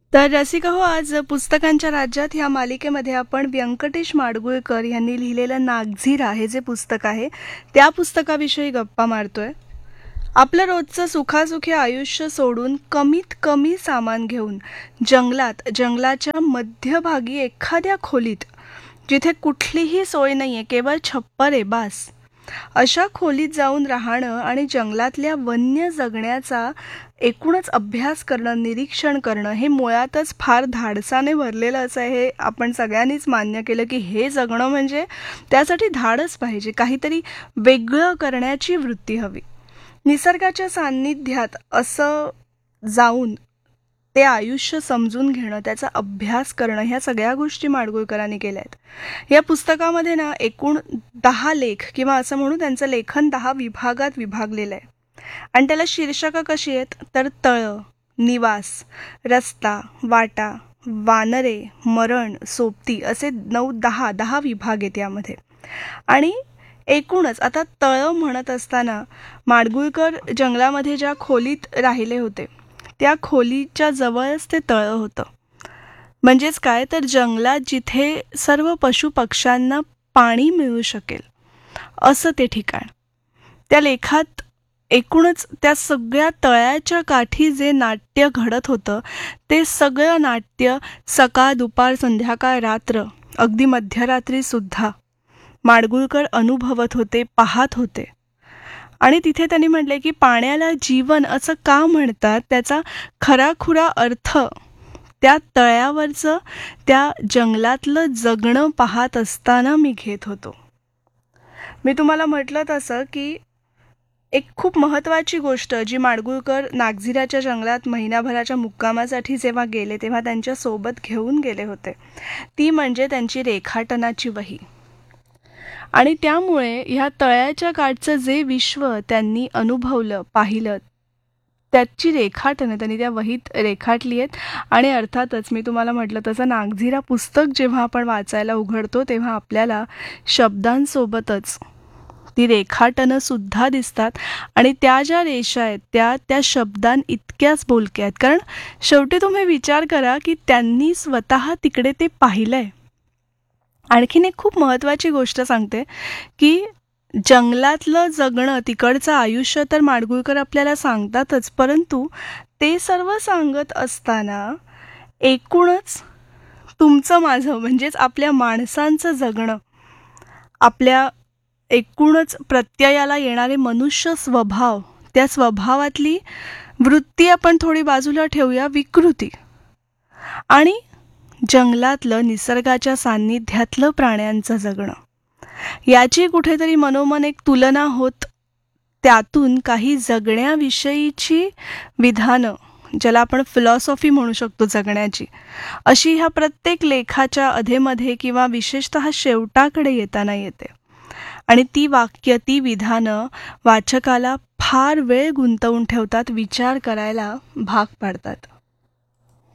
तर रसिका हो, आज पुस्तकांच्या राज्यात ह्या मालिकेमध्ये आपण व्यंकटेश माडगूळकर यांनी लिहिलेलं नागझिरा हे जे पुस्तक आहे त्या पुस्तकाविषयी गप्पा मारतोय. आपलं रोजचं सुखासुखी आयुष्य सोडून कमीत कमी सामान घेऊन जंगलाच्या मध्यभागी एखाद्या खोलीत, जिथे कुठलीही सोय नाहीये, केवळ छप्पर आहे बास, अशा खोलीत जाऊन राहणं आणि जंगलातल्या वन्य जगण्याचा एकूणच अभ्यास करणं, निरीक्षण करणं हे मुळातच फार धाडसाने भरलेलं असं आहे. हे आपण सगळ्यांनीच मान्य केलं की हे जगणं म्हणजे त्यासाठी धाडस पाहिजे, काहीतरी वेगळं करण्याची वृत्ती हवी. निसर्गाच्या सान्निध्यात असं जाऊन ते आयुष्य समजून घेणं, त्याचा अभ्यास करणं, ह्या सगळ्या गोष्टी माडगूळकरांनी केल्या आहेत. या पुस्तकामध्ये ना एकूण 10 लेख, किंवा असं म्हणू त्यांचं लेखन 10 विभागात विभागलेलं आहे. आणि त्याला शीर्षकं कशी आहेत तर तळं, निवास, रस्ता, वाटा, वानरे, मरण, सोबती असे 9-10 विभाग आहेत यामध्ये. आणि एकूणच आता तळं म्हणत असताना माडगूळकर जंगलामध्ये ज्या खोलीत राहिले होते त्या खोलीच्या जवळच ते तळं होतं. म्हणजेच काय तर जंगलात जिथे सर्व पशुपक्ष्यांना पाणी मिळू शकेल असं ते ठिकाण. त्या लेखात एकूणच त्या सगळ्या तळ्याच्या काठी जे नाट्य घडत होतं ते सगळं नाट्य सकाळ, दुपार, संध्याकाळ, रात्र, अगदी मध्यरात्रीसुद्धा माडगूळकर अनुभवत होते, पाहत होते. आणि तिथे त्यांनी म्हटले की पाण्याला जीवन असं का म्हणतात, त्याचा खराखुरा अर्थ त्या तळ्यावरचं, त्या जंगलातलं जगणं पाहत असताना मी घेत होतो. मी तुम्हाला म्हटलं तसं की एक खूप महत्त्वाची गोष्ट जी माडगूळकर नागझिराच्या जंगलात महिनाभराच्या मुक्कामासाठी जेव्हा गेले तेव्हा त्यांच्यासोबत घेऊन गेले होते, ती म्हणजे त्यांची रेखाटनाची वही. आणि त्यामुळे ह्या तळ्याच्या काठचं जे विश्व त्यांनी अनुभवलं, पाहिलं, त्याची रेखाटनं त्यांनी त्या वहीत रेखाटली आहेत. आणि अर्थातच मी तुम्हाला म्हटलं तसं नागझिरा पुस्तक जेव्हा आपण वाचायला उघडतो तेव्हा आपल्याला शब्दांसोबतच ती रेखाटनं सुद्धा दिसतात. आणि त्या ज्या रेषा आहेत त्या शब्दां इतक्याच बोलक्या आहेत, कारण शेवटी तुम्ही विचार करा की त्यांनी स्वतः तिकडे ते पाहिलंय. आणखीन एक खूप महत्त्वाची गोष्ट सांगते की जंगलातलं जगणं, तिकडचं आयुष्य तर माडगूळकर आपल्याला सांगतातच, परंतु ते सर्व सांगत असताना एकूणच तुमचं माझं म्हणजेच आपल्या माणसांचं जगणं, आपल्या एकूणच प्रत्ययाला येणारे मनुष्य स्वभाव, त्या स्वभावातली वृत्ती आपण थोडी बाजूला ठेवूया, विकृती, आणि जंगलातलं, निसर्गाच्या सान्निध्यातलं प्राण्यांचं जगणं, याची कुठेतरी मनोमन एक तुलना होत त्यातून काही जगण्याविषयीची विधानं, ज्याला आपण फिलॉसॉफी म्हणू शकतो जगण्याची, अशी ह्या प्रत्येक लेखाच्या अधेमध्ये किंवा विशेषतः शेवटाकडे येताना येते. आणि ती वाक्य, ती विधानं वाचकाला फार वेळ गुंतवून ठेवतात, विचार करायला भाग पाडतात.